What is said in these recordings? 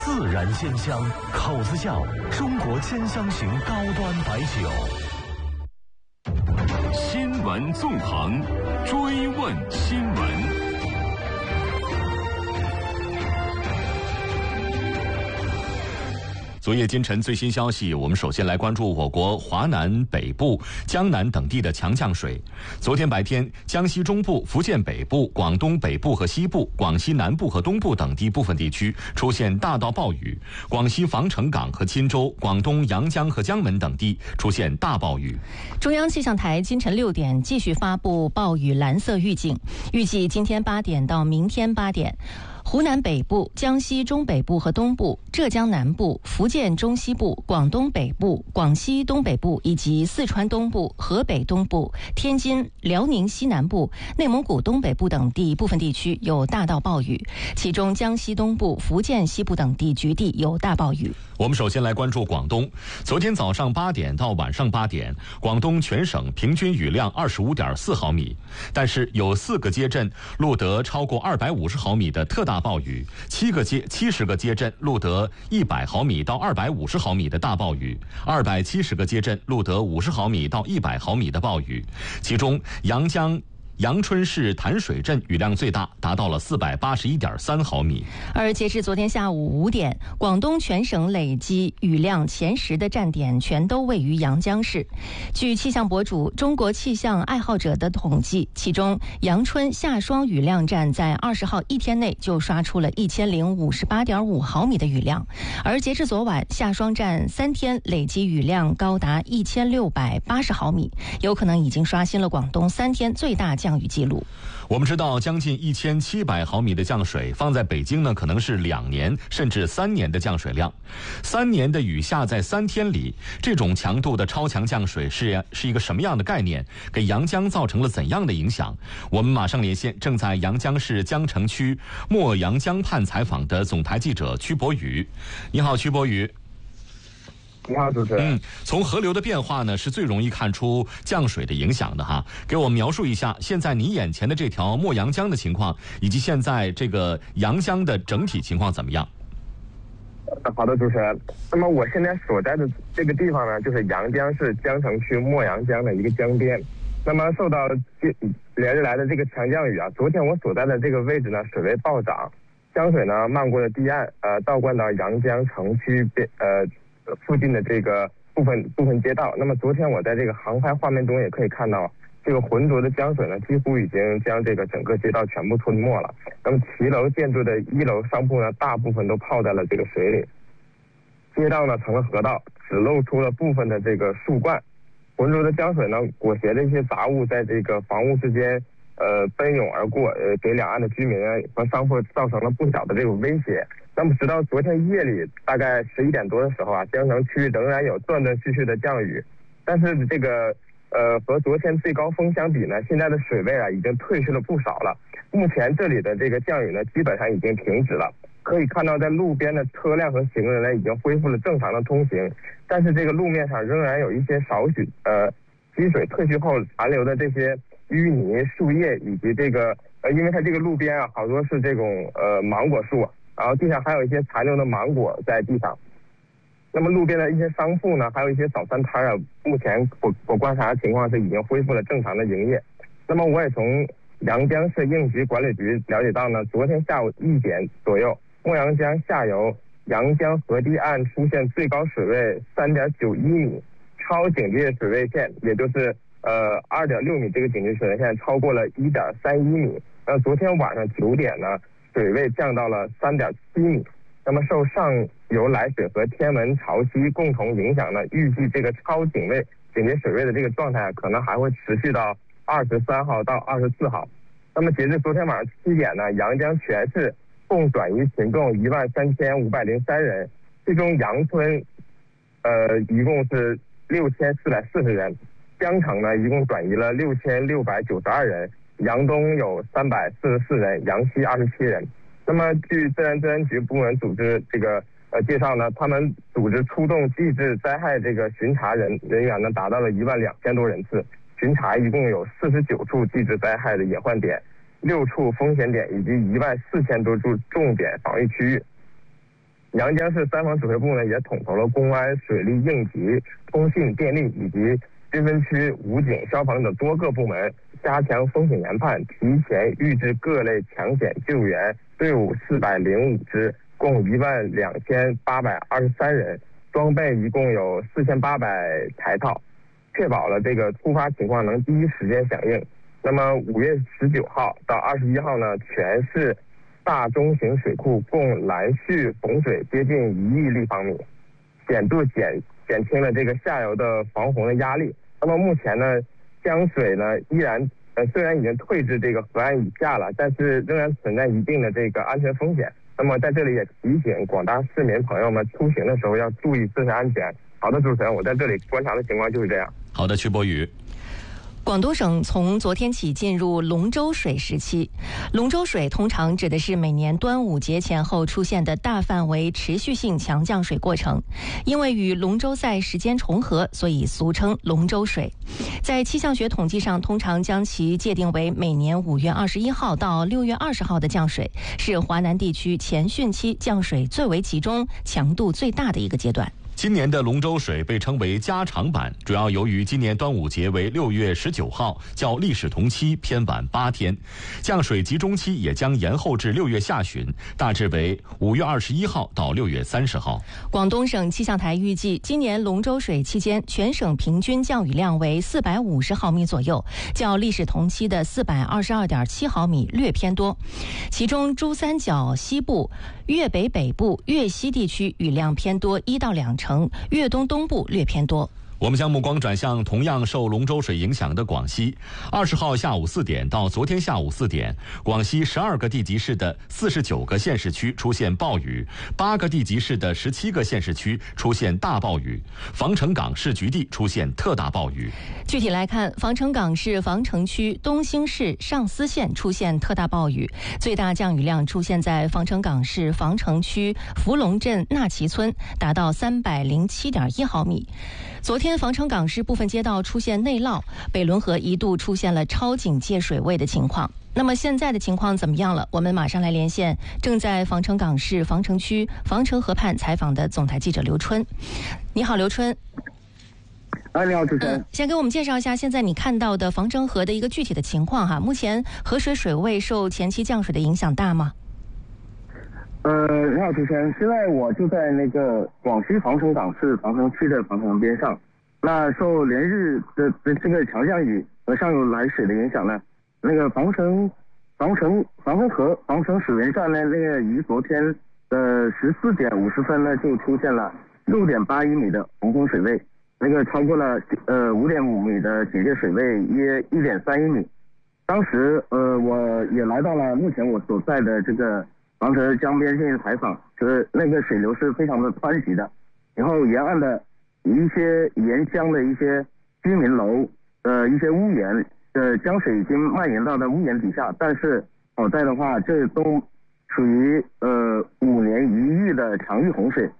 自然鲜香，口子窖中国千香型高端白酒。 新闻纵横，追问新闻。昨夜今晨最新消息，我们首先来关注我国华南北部、江南等地的强降水。昨天白天，江西中部、福建北部、广东北部和西部、广西南部和东部等地部分地区出现大到暴雨，广西防城港和钦州、广东阳江和江门等地出现大暴雨。 中央气象台今晨6点继续发布暴雨蓝色预警，预计今天8点到明天8点。湖南北部、江西中北部和东部、浙江南部、福建中西部、广东北部、广西东北部以及四川东部、河北东部、天津、辽宁西南部、内蒙古东北部等地部分地区有大到暴雨，其中江西东部、福建西部等地局地有大暴雨。 我们首先来关注广东。昨天早上8点到晚上8点，广东全省平均雨量25.4毫米，但是有4个街镇录得超过250毫米的特大暴雨，70个街镇录得100毫米到250毫米的大暴雨，270个街镇录得50毫米到100毫米的暴雨，其中阳春市潭水镇雨量最大，达到了481.3毫米。 而截至昨天下午5点，广东全省累计雨量前10的站点全都位于阳江市。据气象博主中国气象爱好者的统计，其中阳春夏霜雨量站在20号一天内就刷出了1058.5毫米的雨量，而截至昨晚，夏霜站3天累计雨量高达1680毫米，有可能已经刷新了广东3天最大降雨记录。 我们知道，将近1700毫米的降水放在北京呢，可能是2年甚至3年的降水量。3年的雨下在3天里，这种强度的超强降水是一个什么样的概念？给阳江造成了怎样的影响？我们马上连线正在阳江市江城区墨阳江畔采访的总台记者曲博宇。你好，曲博宇。 你好，主持人。 从河流的变化呢，是最容易看出降水的影响的哈。给我描述一下现在你眼前的这条墨阳江的情况，以及现在这个阳江的整体情况怎么样？ 好的，主持人。那么我现在所在的这个地方呢，就是阳江市江城区墨阳江的一个江边。那么受到连日来的这个强降雨啊，昨天我所在的这个位置呢，水位暴涨，江水呢漫过了堤岸，倒灌到阳江城区附近的这个部分街道。那么昨天我在这个航拍画面中也可以看到，这个浑浊的江水呢，几乎已经将这个整个街道全部吞没了。那么骑楼建筑的1楼商铺呢，大部分都泡在了这个水里，街道呢成了河道，只露出了部分的这个树冠。浑浊的江水呢，裹挟着一些杂物在这个房屋之间奔涌而过，给两岸的居民和商铺造成了不小的这种威胁。那么直到昨天夜里大概11点多的时候啊，江城区仍然有断断续续的降雨，但是这个和昨天最高峰相比呢，现在的水位啊已经退去了不少了。目前这里的这个降雨呢，基本上已经停止了，可以看到在路边的车辆和行人呢已经恢复了正常的通行，但是这个路面上仍然有一些少许积水退去后残留的这些淤泥、树叶，以及这个因为它这个路边啊好多是这种芒果树，然后地上还有一些残留的芒果在地上。那么路边的一些商铺呢，还有一些早餐摊啊，目前我观察的情况是已经恢复了正常的营业。那么我也从阳江市应急管理局了解到呢，昨天下午1点左右，墨阳江下游阳江河堤岸出现最高水位3.91米，超警戒水位线，也就是2.6米这个警戒水位线超过了1.31米。昨天晚上9点呢，水位降到了3.7米。那么受上游来水和天文潮汐共同影响呢，预计这个超警戒水位的这个状态可能还会持续到23号到24号。那么截至昨天晚上7点呢，阳江全市共转移群众13503人，其中阳春一共是6440人，江城呢一共转移了6692人，阳东有344人，阳西27人。那么据自然资源局部门组织这个介绍呢，他们组织出动地质灾害这个巡查人员呢达到了12000多人次，巡查一共有49处地质灾害的隐患点，6处风险点以及14000多处重点防御区域。 阳江市三防指挥部呢也统筹了公安、水利、应急、通信、电力以及军分区武警、消防等多个部门，加强风险研判，提前预置各类抢险救援队伍405支，共12823人，装备一共有4800台套，确保了这个突发情况能第一时间响应。那么5月19号到21号呢，全市大中型水库共拦蓄洪水接近1亿立方米，显著减轻了这个下游的防洪的压力。那么目前呢，江水呢依然虽然已经退至这个河岸以下了，但是仍然存在一定的这个安全风险。那么在这里也提醒广大市民朋友们，出行的时候要注意自身安全。好的，主持人，我在这里观察的情况就是这样。 好的，曲博宇。 广东省从昨天起进入龙舟水时期。龙舟水通常指的是每年端午节前后出现的大范围持续性强降水过程，因为与龙舟赛时间重合，所以俗称龙舟水。在气象学统计上，通常将其界定为每年5月21号到6月20号的降水，是华南地区前汛期降水最为集中、强度最大的一个阶段。 今年的龙舟水被称为加长版，主要由于今年端午节为6月19号，较历史同期偏晚8天，降水集中期也将延后至6月下旬，大致为5月21号到6月30号。 广东省气象台预计，今年龙舟水期间，全省平均降雨量为450毫米左右，较历史同期的422.7毫米略偏多。其中，珠三角西部、粤北北部、粤西地区雨量偏多1到2成，粤东东部略偏多。 我们将目光转向同样受龙舟水影响的广西。20号下午4点到昨天下午4点，广西12个地级市的49个县市区出现暴雨，8个地级市的17个县市区出现大暴雨，防城港市局地出现特大暴雨。 具体来看，防城港市防城区东兴市上思县出现特大暴雨，最大降雨量出现在防城港市防城区福隆镇纳旗村，达到307.1毫米。昨天防城港市部分街道出现内涝，北仑河一度出现了超警戒水位的情况。那么现在的情况怎么样了？我们马上来连线正在防城港市防城区防城河畔采访的总台记者刘春。你好，刘春。 你好，主持人。 先给我们介绍一下现在你看到的防城河的一个具体的情况哈。目前河水水位受前期降水的影响大吗？ 你好，主持人。现在我就在那个广西防城港市防城区的防城边上。那受连日的这个强降雨和上游来水的影响呢，那个防城河防城水源站呢，那个于昨天的14点50分呢，就出现了6.81米的洪峰水位，那个超过了5.5米的警戒水位约1.31米。当时我也来到了目前我所在的这个防城江边进行采访，就是那个水流是非常的湍急的，然后沿岸的一些沿江的一些居民楼一些屋檐江水已经蔓延到了屋檐底下，但是好在的话，这都属于5年一遇的常遇洪水，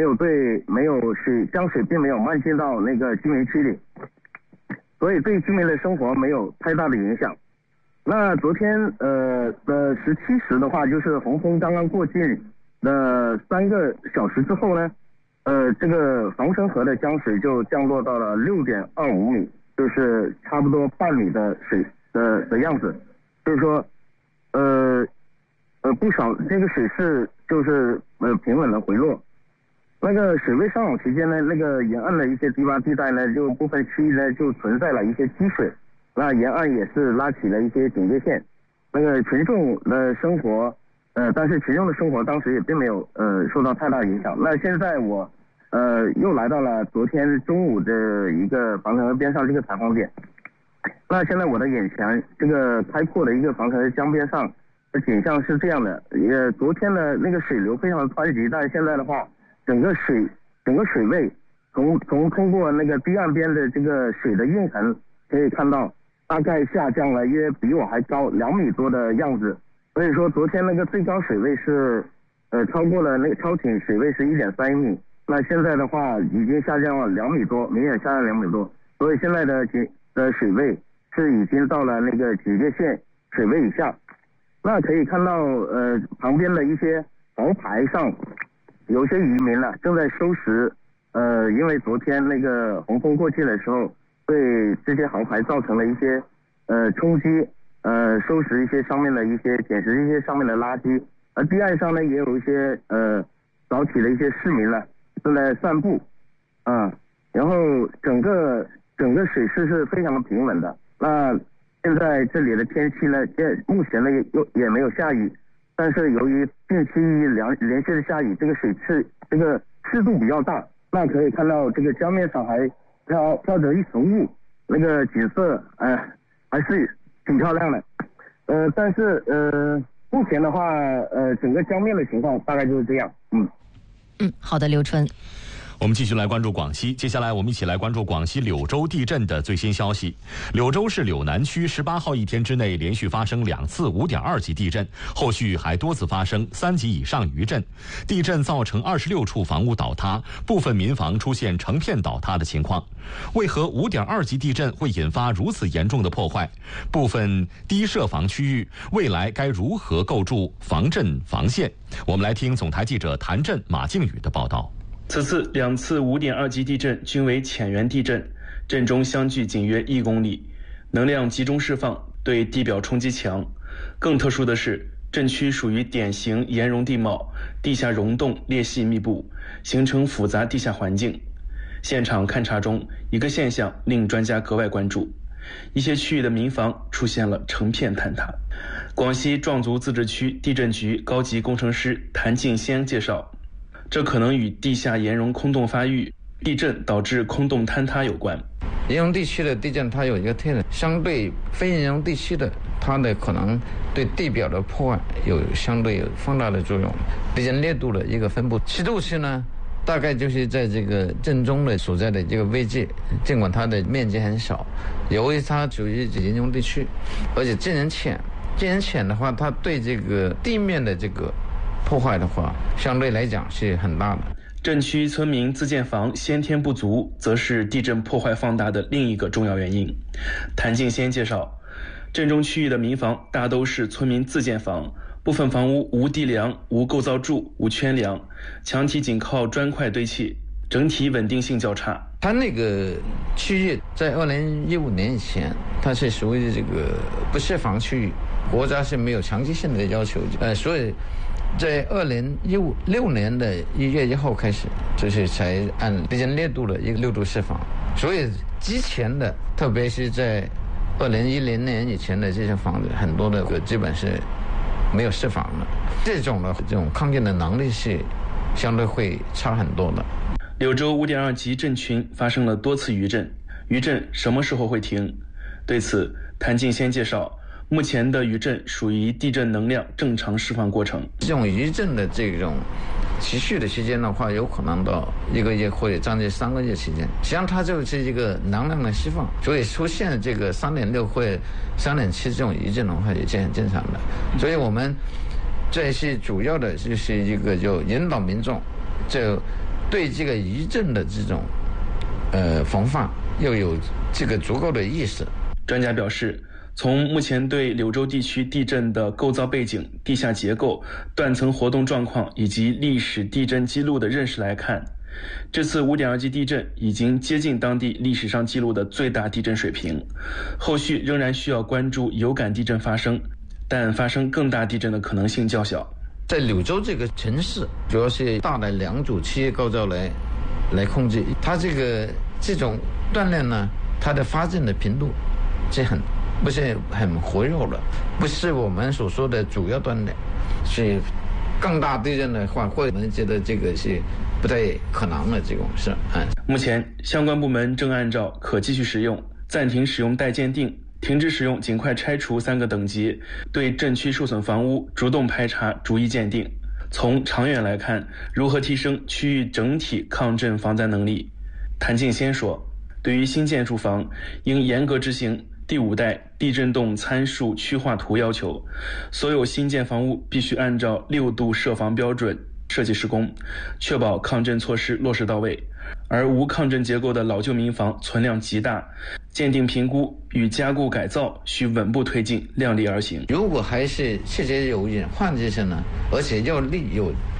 江水并没有漫进到那个居民区里，所以对居民的生活没有太大的影响。那昨天17时的话，就是洪峰刚刚过境的3个小时之后呢，这个防城河的江水就降落到了6.25米，就是差不多半米的水的样子，就是说不少这个水势就是平稳的回落。那个水位上涨期间呢，那个沿岸的一些低洼地带呢，就部分区域呢就存在了一些积水，那沿岸也是拉起了一些警戒线。那个群众的生活但是群众的生活当时也并没有受到太大影响。那现在我又来到了昨天中午的一个防城河边上这个采访点。那现在我的眼前这个开阔的一个防城河江边上的景象是这样的，昨天的那个水流非常的湍急，但是现在的话，整个水位通过那个堤岸边的这个水的运痕可以看到，大概下降了约比我还高2米多的样子。所以说昨天那个最高水位是超过了那个超警水位是1.31米，那现在的话已经下降了2米多，明显下降2米多，所以现在的水位是已经到了那个警戒线水位以下。那可以看到旁边的一些桥牌上有些渔民呢正在收拾，因为昨天那个洪峰过去的时候，对这些航排造成了一些冲击，收拾一些上面的一些捡拾一些上面的垃圾。而堤岸上呢也有一些早起的一些市民呢正在散步，然后整个水势是非常的平稳的。那现在这里的天气呢，目前呢也没有下雨，但是由于近期连续的下雨，这个水势这个湿度比较大，那可以看到这个江面上还飘着一层雾，那个景色还是挺漂亮的。但是目前的话整个江面的情况大概就是这样。 好的，刘春。 我们继续来关注广西，接下来我们一起来关注广西柳州地震的最新消息。柳州市柳南区18号一天之内连续发生2次5.2级地震，后续还多次发生3级以上余震。地震造成26处房屋倒塌，部分民房出现成片倒塌的情况。为何5.2级地震会引发如此严重的破坏？部分低涉防区域未来该如何构筑防震防线？我们来听总台记者谭震、马靖宇的报道。 此次2次5.2级地震均为浅源地震，震中相距仅约1公里，能量集中释放，对地表冲击强。更特殊的是，震区属于典型岩溶地貌，地下溶洞裂隙密布，形成复杂地下环境。现场勘查中，一个现象令专家格外关注：一些区域的民房出现了成片坍塌。广西壮族自治区地震局高级工程师谭敬先介绍，这可能与地下岩溶空洞发育、地震导致空洞坍塌有关。 岩溶地区的地震它有一个特点，相对非岩溶地区的，它的可能对地表的破坏有相对有放大的作用。地震烈度的一个分布，7度区呢，大概就是在这个震中的所在的这个位置，尽管它的面积很小，由于它属于岩溶地区，而且震源浅的话，它对这个地面的这个破坏的话，相对来讲是很大的。 震区村民自建房先天不足，则是地震破坏放大的另一个重要原因。谭敬先介绍，震中区域的民房大都是村民自建房，部分房屋无地梁、无构造柱、无圈梁，墙体仅靠砖块堆砌，整体稳定性较差。 它那个区域在2015年以前，它是属于这个不设防区域，国家是没有强制性的要求，所以在2016年的1月1号开始，就是才按地震烈度的一个6度设防。所以之前的，特别是在2010年以前的这些房子，很多的基本是没有设防的。这种抗震的能力是相对会差很多的。 柳州5.2级震群发生了多次余震，余震什么时候会停？对此，谭敬先介绍，目前的余震属于地震能量正常释放过程。 这种余震的这种持续的时间的话，有可能到1个月或者将近3个月时间。实际上它就是一个能量的释放，所以出现这个3.6或者3.7这种余震的话也是很正常的。所以我们这是主要的就是一个就引导民众就对这个余震的这种防范要有这个足够的意识。 专家表示，从目前对柳州地区地震的构造背景、地下结构、断层活动状况以及历史地震记录的认识来看，这次5.2级地震已经接近当地历史上记录的最大地震水平。后续仍然需要关注有感地震发生，但发生更大地震的可能性较小。 在柳州这个城市，主要是大的2组企业构造来控制它这种断裂呢，它的发震的频度不是很活跃的，不是我们所说的主要断裂。是更大地震的话，会我们觉得这个是不太可能的这种事。 目前相关部门正按照可继续使用、暂停使用待鉴定、停止使用尽快拆除3个等级，对震区受损房屋主动排查、逐一鉴定。从长远来看，如何提升区域整体抗震防灾能力？谭敬先说，对于新建住房，应严格执行第5代地震动参数区划图要求，所有新建房屋必须按照6度设防标准设计施工，确保抗震措施落实到位。而无抗震结构的老旧民房存量极大，鉴定评估与加固改造需稳步推进，量力而行。 如果还是确实有隐患这些呢，而且要有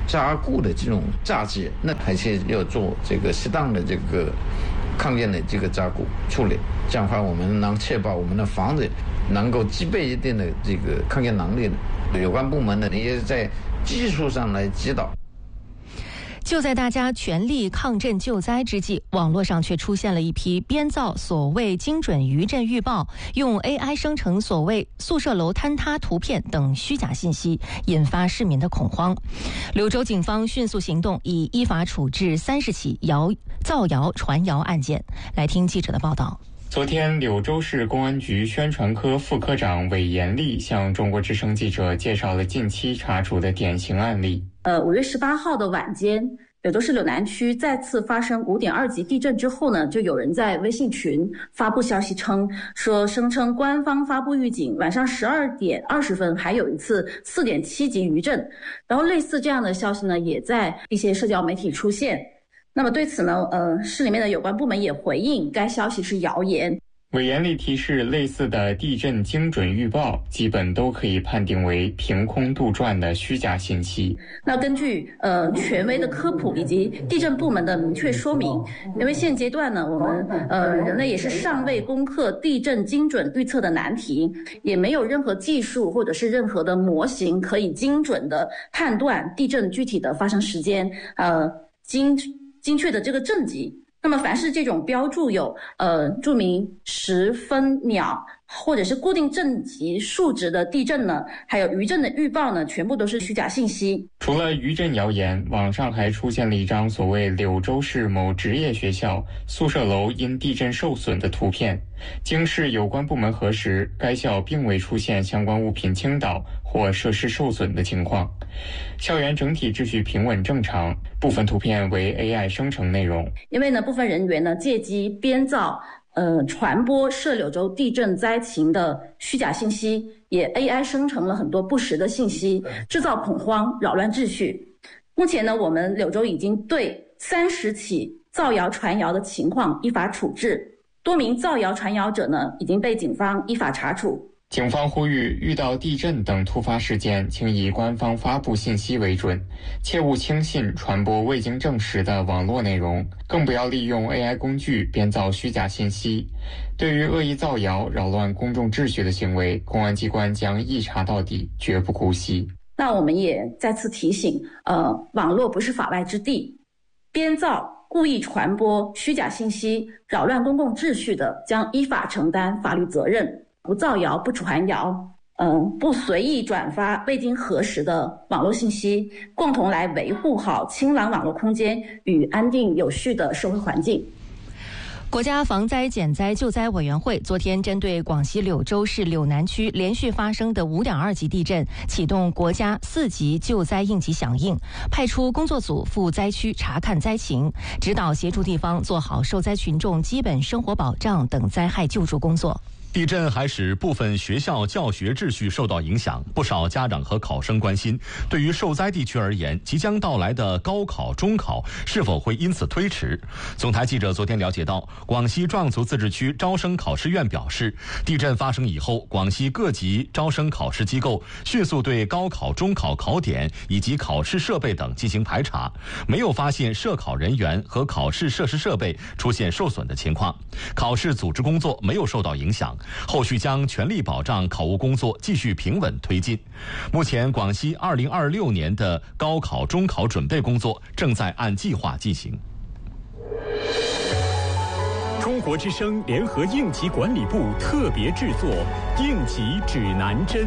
扎固的这种扎结，那还是要做这个适当的这个抗震的这个扎固处理，这样的话我们能确保我们的房子能够具备一定的这个抗震能力的。有关部门呢也是在技术上来指导。 就在大家全力抗震救灾之际，网络上却出现了一批编造所谓精准余震预报，用 AI 生成所谓宿舍楼坍塌图片等虚假信息，引发市民的恐慌。柳州警方迅速行动，已依法处置30起造谣传谣案件。来听记者的报道。 昨天，柳州市公安局宣传科副科长韦延丽向中国之声记者介绍了近期查处的典型案例。 5月18号的晚间，柳州市柳南区再次发生5.2级地震之后呢，就有人在微信群发布消息声称官方发布预警，晚上12点20分还有一次4.7级余震。然后类似这样的消息呢，也在一些社交媒体出现。那么对此呢，市里面的有关部门也回应该消息是谣言。 韦延丽提示，类似的地震精准预报基本都可以判定为凭空杜撰的虚假信息。 那根据权威的科普以及地震部门的明确说明，因为现阶段呢，我们人类也是尚未攻克地震精准预测的难题，也没有任何技术或者是任何的模型可以精准的判断地震具体的发生时间，精确的这个震级。那么凡是这种标注有注明时分秒或者是固定震级数值的地震呢，还有余震的预报呢，全部都是虚假信息。 除了余震谣言，网上还出现了一张所谓柳州市某职业学校宿舍楼因地震受损的图片。经市有关部门核实，该校并未出现相关物品倾倒或设施受损的情况，校园整体秩序平稳正常。部分图片为 AI 生成内容。 因为呢，部分人员呢借机编造传播涉柳州地震灾情的虚假信息，也 AI 生成了很多不实的信息，制造恐慌，扰乱秩序。目前呢，我们柳州已经对30起造谣传谣的情况依法处置，多名造谣传谣者呢已经被警方依法查处。 警方呼吁，遇到地震等突发事件，请以官方发布信息为准，切勿轻信传播未经证实的网络内容，更不要利用 AI 工具编造虚假信息。对于恶意造谣、扰乱公众秩序的行为，公安机关将一查到底，绝不姑息。 那我们也再次提醒，网络不是法外之地，编造、故意传播虚假信息、扰乱公共秩序的，将依法承担法律责任。不造谣、不传谣，不随意转发未经核实的网络信息，共同来维护好清朗网络空间与安定有序的社会环境。 国家防灾减灾救灾委员会昨天针对广西柳州市柳南区连续发生的5.2级地震，启动国家4级救灾应急响应，派出工作组赴灾区查看灾情，指导协助地方做好受灾群众基本生活保障等灾害救助工作。 地震还使部分学校教学秩序受到影响，不少家长和考生关心，对于受灾地区而言，即将到来的高考、中考是否会因此推迟？总台记者昨天了解到，广西壮族自治区招生考试院表示，地震发生以后，广西各级招生考试机构迅速对高考、中考考点以及考试设备等进行排查，没有发现涉考人员和考试设施设备出现受损的情况，考试组织工作没有受到影响。后续将全力保障考务工作继续平稳推进。目前，广西2026年的高考、中考准备工作正在按计划进行。 中国之声联合应急管理部特别制作《应急指南针》。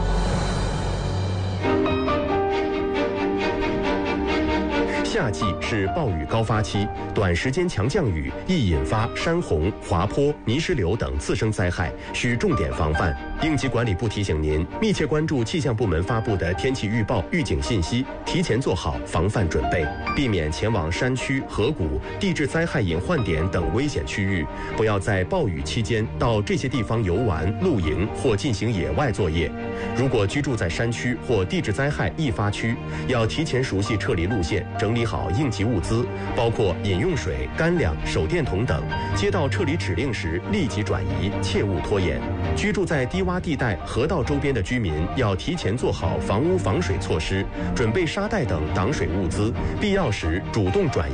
夏季是暴雨高发期，短时间强降雨易引发山洪、滑坡、泥石流等次生灾害，需重点防范。应急管理部提醒您，密切关注气象部门发布的天气预报、预警信息，提前做好防范准备，避免前往山区、河谷、地质灾害隐患点等危险区域，不要在暴雨期间到这些地方游玩、露营或进行野外作业。 如果居住在山区或地质灾害易发区，要提前熟悉撤离路线，整理好应急物资，包括饮用水、干粮、手电筒等。接到撤离指令时立即转移，切勿拖延。居住在低洼地带、河道周边的居民要提前做好房屋防水措施，准备沙袋等挡水物资，必要时主动转